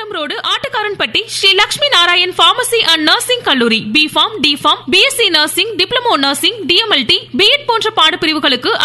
Tambaram road Attukaranpatti Sri Lakshmi Narayan pharmacy and nursing கல்லூரி B.Pharm, D.Pharm, BSc nursing, diploma nursing, DMLT, B.Ed போன்ற பாடப்பிரிவுகளுக்கு